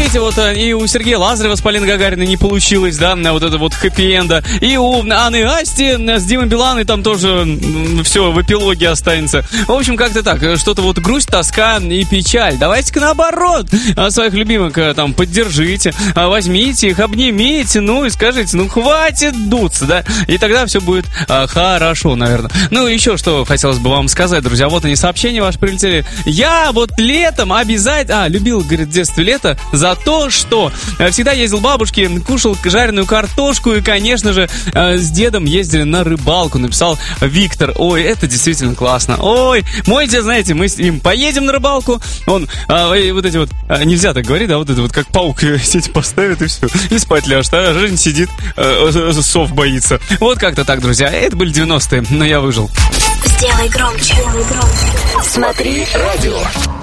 видите, вот и у Сергея Лазарева с Полиной Гагариной не получилось, да, вот это вот хэппи-энда. И у Анны Асти с Димой Биланой там тоже все в эпилоге останется. В общем, как-то так, что-то вот грусть, тоска и печаль. Давайте-ка наоборот своих любимых там поддержите, возьмите их, обнимите, ну и скажите, ну хватит дуться, да, и тогда все будет хорошо, наверное. Ну и еще что хотелось бы вам сказать, друзья, вот они сообщения ваши прилетели. Я вот летом обязательно, любил, говорит, в детстве лето за то, что всегда ездил к бабушке, кушал жареную картошку и, конечно же, с дедом ездили на рыбалку, написал Виктор. Ой, это действительно классно. Ой, мой дед, знаете, мы с ним поедем на рыбалку, он вот эти вот, нельзя так говорить, да, вот это вот как паук сеть поставит и все, и спать ляжет, а Жень сидит, сов боится. Вот как-то так, друзья, это были 90-е, но я выжил. Сделай громче. Смотри радио.